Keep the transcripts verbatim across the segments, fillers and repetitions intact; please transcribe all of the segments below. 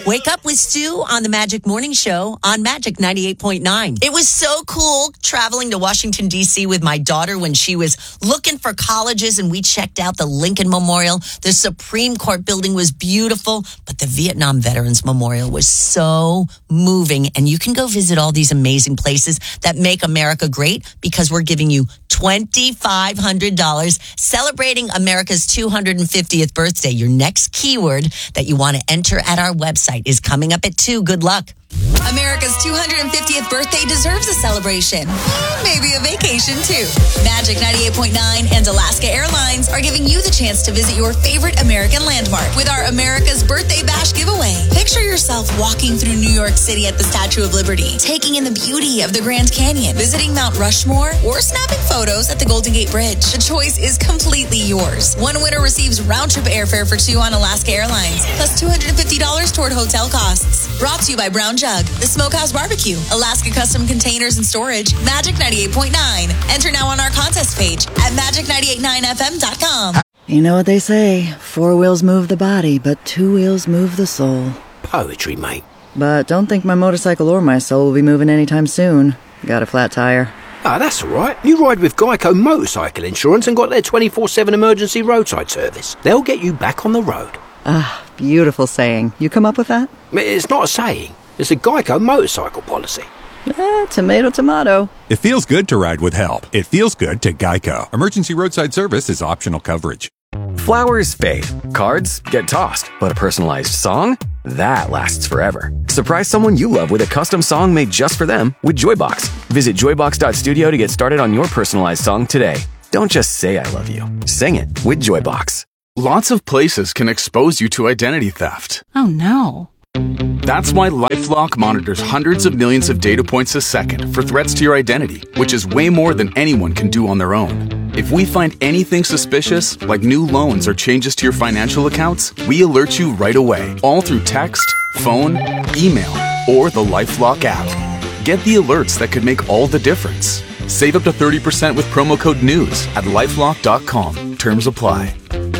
Wake Up with Stu on the Magic Morning Show on Magic ninety-eight point nine. It was so cool traveling to Washington, D C with my daughter when she was looking for colleges, and we checked out the Lincoln Memorial. The Supreme Court building was beautiful, but the Vietnam Veterans Memorial was so moving. And you can go visit all these amazing places that make America great because we're giving you twenty-five hundred dollars celebrating America's two hundred fiftieth birthday. Your next keyword that you want to enter at our website is coming up at two. Good luck. America's two hundred fiftieth birthday deserves a celebration. Maybe a vacation, too. Magic ninety-eight point nine and Alaska Airlines are giving you the chance to visit your favorite American landmark with our America's Birthday Bash giveaway. Picture yourself walking through New York City at the Statue of Liberty, taking in the beauty of the Grand Canyon, visiting Mount Rushmore, or snapping photos at the Golden Gate Bridge. The choice is completely yours. One winner receives round-trip airfare for two on Alaska Airlines, plus two hundred fifty dollars toward hotel costs. Brought to you by Brown Jug, The Smokehouse Barbecue, Alaska Custom Containers and Storage, Magic ninety-eight point nine. Enter now on our contest page at magic ninety-eight nine f m dot com. You know what they say, four wheels move the body, but two wheels move the soul. Poetry, mate. But don't think my motorcycle or my soul will be moving anytime soon. Got a flat tire. Ah, that's all right. You ride with Geico Motorcycle Insurance and got their twenty-four seven emergency roadside service. They'll get you back on the road. Ah, beautiful saying. You come up with that? It's not a saying. It's a Geico motorcycle policy. Eh, tomato, tomato. It feels good to ride with help. It feels good to Geico. Emergency roadside service is optional coverage. Flowers fade. Cards get tossed. But a personalized song? That lasts forever. Surprise someone you love with a custom song made just for them with Joybox. Visit joybox dot studio to get started on your personalized song today. Don't just say I love you. Sing it with Joybox. Lots of places can expose you to identity theft. Oh, no. That's why LifeLock monitors hundreds of millions of data points a second for threats to your identity, which is way more than anyone can do on their own. If we find anything suspicious, like new loans or changes to your financial accounts, we alert you right away, all through text, phone, email, or the LifeLock app. Get the alerts that could make all the difference. Save up to thirty percent with promo code NEWS at lifelock dot com. Terms apply.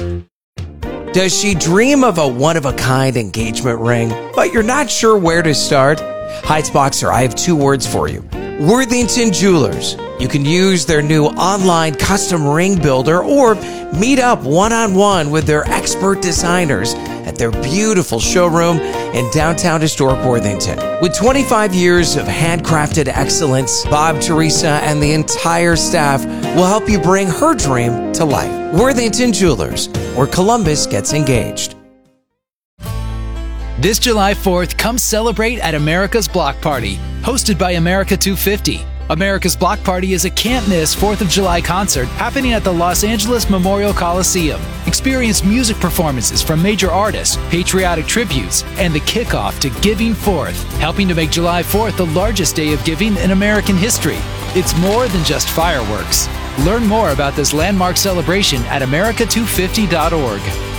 Does she dream of a one-of-a-kind engagement ring, but you're not sure where to start? Heights Boxer, I have two words for you. Worthington Jewelers. You can use their new online custom ring builder or meet up one-on-one with their expert designers at their beautiful showroom in downtown historic Worthington. With twenty-five years of handcrafted excellence, Bob, Teresa, and the entire staff will help you bring her dream to life. Worthington Jewelers, where Columbus gets engaged. This July fourth, come celebrate at America's Block Party, hosted by America two fifty. America's Block Party is a can't-miss fourth of July concert happening at the Los Angeles Memorial Coliseum. Experience music performances from major artists, patriotic tributes, and the kickoff to Giving Fourth, helping to make July fourth the largest day of giving in American history. It's more than just fireworks. Learn more about this landmark celebration at america two fifty dot org.